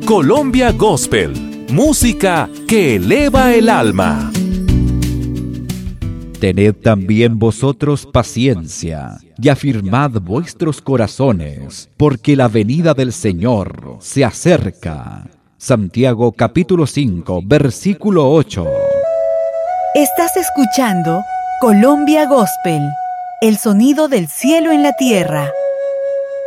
Colombia Gospel, música que eleva el alma. Tened también vosotros paciencia, y afirmad vuestros corazones, porque la venida del Señor se acerca. Santiago capítulo 5, versículo 8. Estás escuchando Colombia Gospel, el sonido del cielo en la tierra.